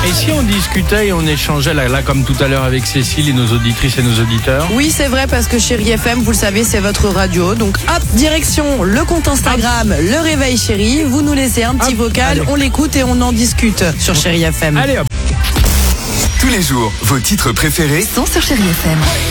Et si on discutait et on échangeait là comme tout à l'heure avec Cécile et nos auditrices et nos auditeurs? Oui, c'est vrai, parce que Chérie FM, vous le savez, c'est votre radio. Donc hop, direction le compte Instagram, Le Réveil Chérie. Vous nous laissez un petit vocal, allez. on l'écoute et on en discute sur Chérie FM. Allez hop. Tous les jours, vos titres préférés Sont sur Chérie FM.